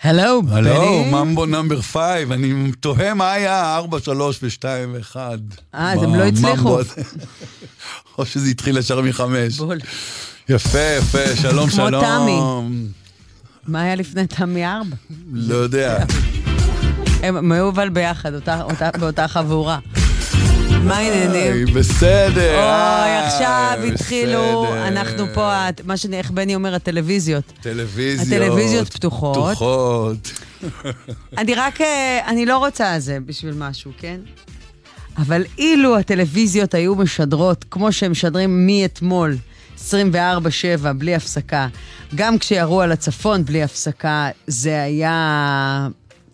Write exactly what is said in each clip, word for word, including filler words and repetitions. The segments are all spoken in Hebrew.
הלו, הלו, ממבו נאמבר פייב, אני תוהה מה היה ארבע, שלוש ושתיים ואחד. אה, אז הם לא הצליחו. או שזה התחיל ישר מחמש. בול. יפה, יפה, שלום, שלום. כמו תמי. מה היה לפני תמי ארבע? לא יודע. הם היו אבל ביחד, באותה חבורה. מה העניינים? בסדר. אוי, עכשיו התחילו, אנחנו פה, מה שאיך בני אומר, הטלוויזיות. טלוויזיות. הטלוויזיות פתוחות. פתוחות. אני רק, אני לא רוצה זה בשביל משהו, כן? אבל אילו הטלוויזיות היו משדרות, כמו שהם משדרים מאתמול, עשרים וארבע שבע, בלי הפסקה, גם כשירו על הצפון בלי הפסקה, זה היה...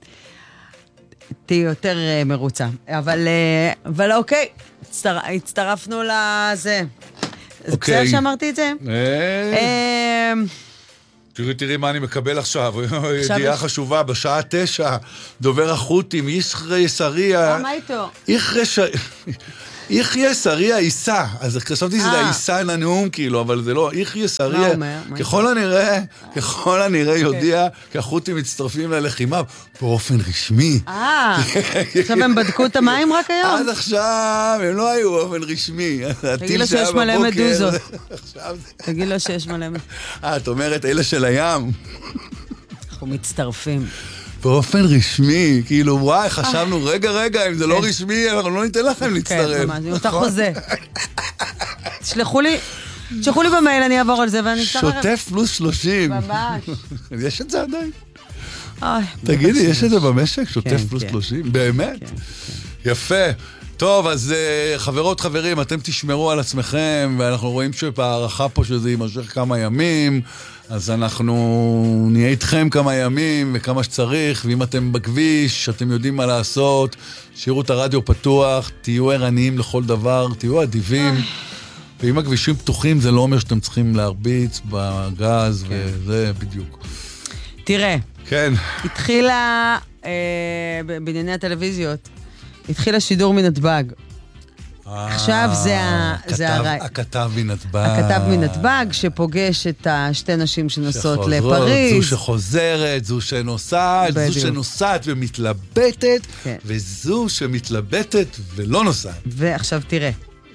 תהיה יותר uh, מרוצה. אבל, uh, אבל אוקיי, הצטר... הצטרפנו לזה. זה אוקיי. בסדר שאמרתי את זה? אה... תראי, תראי מה אני מקבל עכשיו. ידיעה חשובה, בשעה תשע, דובר החות'ים, יחרי סריה. מה איתו? יחרי ש... יחיה סריה עיסה, אז חשבתי שזה העיסה in הנאום כאילו, אבל זה לא, יחיה סריה, ככל הנראה, ככל הנראה יודיע, כי החות'ים מצטרפים ללחימה, באופן רשמי. אה, עכשיו הם בדקו את המים רק היום? עד עכשיו, הם לא היו באופן רשמי. תגיד לו שיש מלא מדוזות. תגיד לו שיש מלא מדוזות. אה, את אומרת, אלה של הים. אנחנו מצטרפים. באופן רשמי, כאילו, וואי, חשבנו, רגע, רגע, אם זה לא רשמי, אנחנו לא ניתן לכם להצטרף. כן, ממש, עם אותה חוזה. תשלחו לי, תשלחו לי במייל, אני אעבור על זה, ואני אצטרף. שוטף פלוס שלושים. ממש. יש את זה עדיין? תגידי, יש את זה במשק? שוטף פלוס שלושים? באמת? יפה. טוב, אז חברות, חברים, אתם תשמרו על עצמכם, ואנחנו רואים שבהערכה פה שזה יימשך כמה ימים, אז אנחנו נהיה איתכם כמה ימים וכמה שצריך, ואם אתם בכביש, אתם יודעים מה לעשות, שירו את הרדיו פתוח, תהיו ערניים לכל דבר, תהיו אדיבים, ואם הכבישים פתוחים זה לא אומר שאתם צריכים להרביץ בגז, וזה בדיוק. תראה, כן. התחילה בענייני הטלוויזיות, התחילה שידור מנתב"ג. עכשיו זה הרעי. הכתב מנתב"ג. הכתב מנתב"ג שפוגש את השתי נשים שנוסעות לפריז. זו שחוזרת, זו שנוסעת, זו שנוסעת ומתלבטת, וזו שמתלבטת ולא נוסעת. ועכשיו תראה.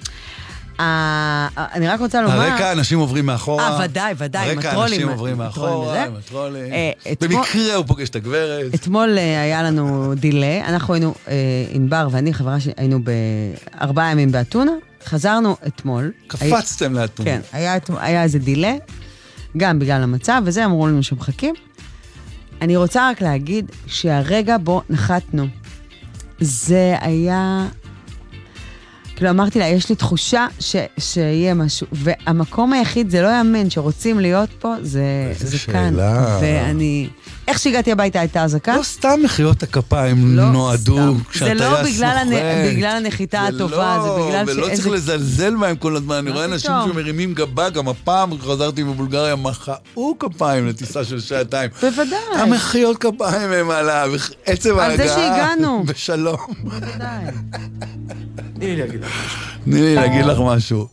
אני רק רוצה לומר... הרקע אנשים עוברים מאחורה. אה, ודאי, ודאי, עם הטרולים. הרקע אנשים עוברים מאחורה, עם הטרולים. במקרה הוא פוגש את הגברת. אתמול היה לנו דילי, אנחנו היינו, ענבר ואני, חברה שהיינו בארבעה ימים באתונה, חזרנו אתמול. קפצתם לאתונה. כן, היה איזה דילי, גם בגלל המצב, וזה אמרו לנו שמחכים. אני רוצה רק להגיד שהרגע בו נחתנו, זה היה... כאילו אמרתי לה, יש לי תחושה ש, שיהיה משהו, והמקום היחיד, זה לא יאמן, שרוצים להיות פה, זה, זה כאן. ואני, איך שהגעתי הביתה הייתה הזקה? לא סתם מחיאות הכפיים לא נועדו, זה לא בגלל, הנ... בגלל הנחיתה הטובה, זה, לא, זה בגלל ולא שאיזה... צריך לזלזל בהם כל הזמן, אני רואה אנשים שמרימים גבה, גם הפעם חזרתי מבולגריה, מחאו כפיים לטיסה של שעתיים. בוודאי. המחיאות כפיים הם עליו, עצם ההגעה. על זה שהגענו. בשלום. בוודאי. תני לי להגיד לך משהו. תני לי להגיד לך משהו.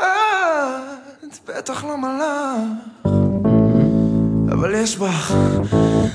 את בטח לא מלאך, אבל יש בך